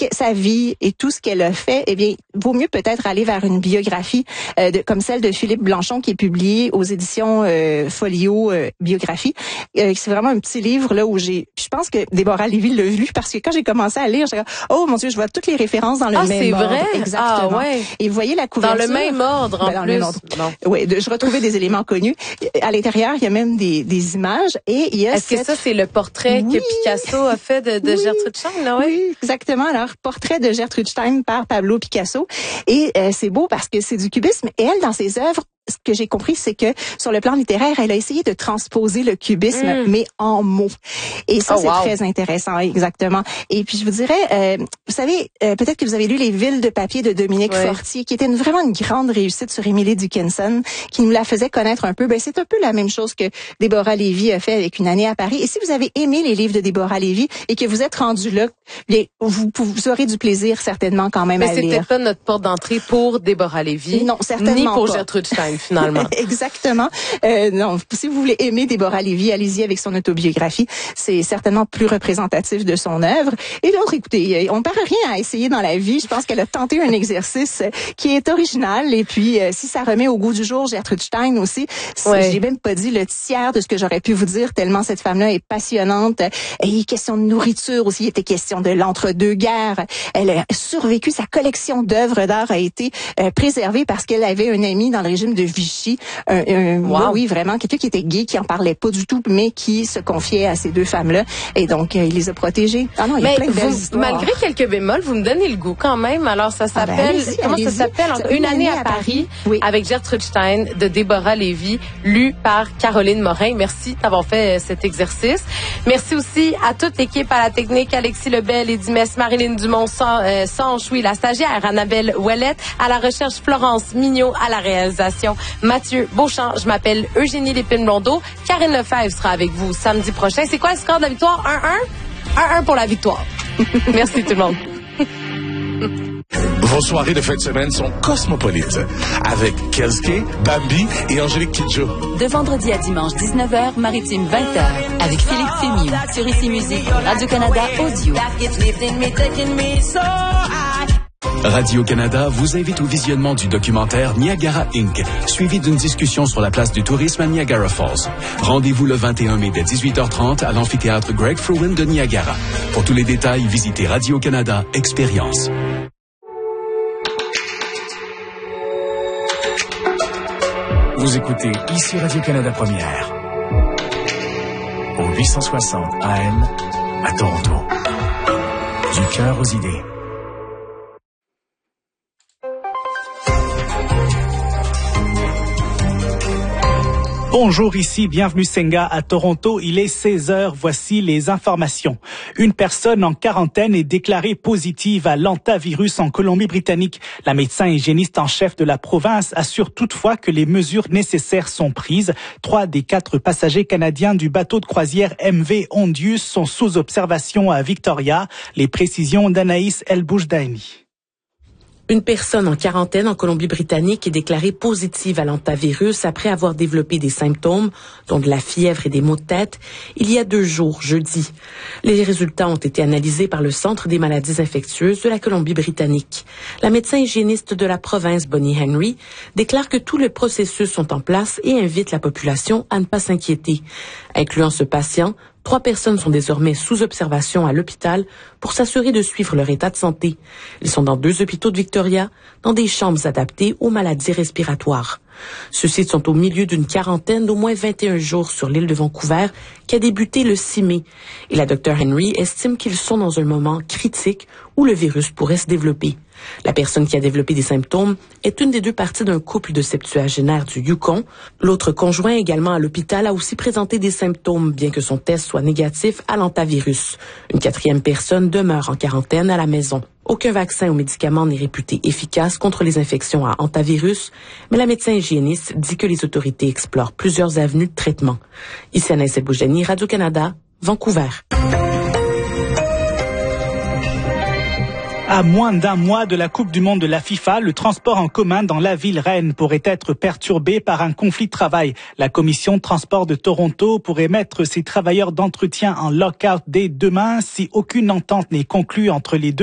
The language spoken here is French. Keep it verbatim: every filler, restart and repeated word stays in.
que sa vie et tout ce qu'elle a fait, eh bien, vaut mieux peut-être aller vers une biographie euh, de, comme celle de Philippe Blanchon qui est publiée aux éditions euh, Folio euh, Biographie. Euh, c'est vraiment un petit livre là où j'ai, je pense que Déborah Lévy l'a lu parce que quand j'ai commencé à lire, j'ai dit oh mon Dieu, je vois toutes les références dans le ah, même ordre. Ah, c'est vrai? Exactement. Ah, ouais. Et vous voyez la couverture. Dans le même ordre, en ben, dans plus. Le même ordre. Oui, je retrouvais des éléments connus. À l'intérieur, il y a même des, des images et il y a Est-ce cette... que ça, c'est le portrait oui. que Picasso a fait de, de oui. Gertrude Stein, là, ouais? Oui, exactement. Alors, portrait de Gertrude Stein par Pablo Picasso. Et euh, c'est beau parce que c'est du cubisme. Et elle, dans ses œuvres, ce que j'ai compris, c'est que sur le plan littéraire, elle a essayé de transposer le cubisme, mm. mais en mots. Et ça, oh, c'est wow. très intéressant, exactement. Et puis, je vous dirais, euh, vous savez, euh, peut-être que vous avez lu Les Villes de papier de Dominique ouais. Fortier, qui était une, vraiment une grande réussite sur Emily Dickinson, qui nous la faisait connaître un peu. Ben, c'est un peu la même chose que Déborah Lévy a fait avec Une année à Paris. Et si vous avez aimé les livres de Déborah Lévy et que vous êtes rendu là, bien, vous, vous aurez du plaisir certainement quand même mais à lire. Mais c'est peut-être pas notre porte d'entrée pour Déborah Lévy. Non, certainement ni pour pas. Gertrude Stein. Finalement. Exactement. Euh, non, si vous voulez aimer Déborah Lévy, allez-y avec son autobiographie. C'est certainement plus représentatif de son œuvre. Et l'autre, écoutez, on ne perd rien à essayer dans la vie. Je pense qu'elle a tenté un exercice qui est original. Et puis, euh, si ça remet au goût du jour Gertrude Stein aussi, ouais. j'ai même pas dit le tiers de ce que j'aurais pu vous dire tellement cette femme-là est passionnante. Il est question de nourriture aussi. Il était question de l'entre-deux-guerres. Elle a survécu. Sa collection d'œuvres d'art a été euh, préservée parce qu'elle avait un ami dans le régime de Vichy. Un, un, wow. Oui, vraiment, quelqu'un qui était gay, qui en parlait pas du tout, mais qui se confiait à ces deux femmes-là. Et donc, euh, il les a protégées. Ah non, il y a mais plein de belles vous, histoires. Malgré quelques bémols, vous me donnez le goût quand même. Alors, ça s'appelle, ah ben, allez-y, comment allez-y. ça s'appelle? Une, une année à Paris, Paris oui. avec Gertrude Stein de Déborah Lévy, lu par Caroline Morin. Merci d'avoir fait cet exercice. Merci aussi à toute l'équipe, à la technique, Alexis Lebel, Eddie Mess, Marilyn Dumont, euh, Sanche, oui, la stagiaire, Annabelle Ouellette, à la recherche, Florence Mignot, à la réalisation, Mathieu Beauchamp. Je m'appelle Eugénie Lépine-Blondeau. Karine Lefebvre sera avec vous samedi prochain. C'est quoi le score de la victoire? un un? un un pour la victoire. Merci tout le monde. Vos soirées de fin de semaine sont cosmopolites avec Kelske, Bambi et Angélique Kidjo. De vendredi à dimanche dix-neuf heures, maritime vingt heures avec Philippe Fémieux sur Ici Musique, Radio-Canada Audio. Radio-Canada vous invite au visionnement du documentaire Niagara Incorporated, suivi d'une discussion sur la place du tourisme à Niagara Falls. Rendez-vous le vingt et un mai dès dix-huit heures trente à l'amphithéâtre Greg Fruin de Niagara. Pour tous les détails, visitez Radio-Canada Expérience. Vous écoutez ici Radio-Canada Première au huit cent soixante A M à Toronto. Du cœur aux idées. Bonjour, ici, bienvenue Senga à Toronto. Il est seize heures, voici les informations. Une personne en quarantaine est déclarée positive à l'hantavirus en Colombie-Britannique. La médecin hygiéniste en chef de la province assure toutefois que les mesures nécessaires sont prises. Trois des quatre passagers canadiens du bateau de croisière M V Ondius sont sous observation à Victoria. Les précisions d'Anaïs El-Boujdaini. Une personne en quarantaine en Colombie-Britannique est déclarée positive à l'hantavirus après avoir développé des symptômes, dont de la fièvre et des maux de tête, il y a deux jours, jeudi. Les résultats ont été analysés par le Centre des maladies infectieuses de la Colombie-Britannique. La médecin hygiéniste de la province, Bonnie Henry, déclare que tous les processus sont en place et invite la population à ne pas s'inquiéter. Incluant ce patient, trois personnes sont désormais sous observation à l'hôpital pour s'assurer de suivre leur état de santé. Ils sont dans deux hôpitaux de Victoria, dans des chambres adaptées aux maladies respiratoires. Ceux-ci sont au milieu d'une quarantaine d'au moins vingt et un jours sur l'île de Vancouver qui a débuté le six mai. Et la docteure Henry estime qu'ils sont dans un moment critique où le virus pourrait se développer. La personne qui a développé des symptômes est une des deux parties d'un couple de septuagénaires du Yukon. L'autre conjoint, également à l'hôpital, a aussi présenté des symptômes, bien que son test soit négatif à l'hantavirus. Une quatrième personne demeure en quarantaine à la maison. Aucun vaccin ou médicament n'est réputé efficace contre les infections à hantavirus, mais la médecin hygiéniste dit que les autorités explorent plusieurs avenues de traitement. Ici Anaïs El-Boujdaini, Radio-Canada, Vancouver. À moins d'un mois de la Coupe du monde de la FIFA, le transport en commun dans la ville reine pourrait être perturbé par un conflit de travail. La commission de transport de Toronto pourrait mettre ses travailleurs d'entretien en lock-out dès demain si aucune entente n'est conclue entre les deux.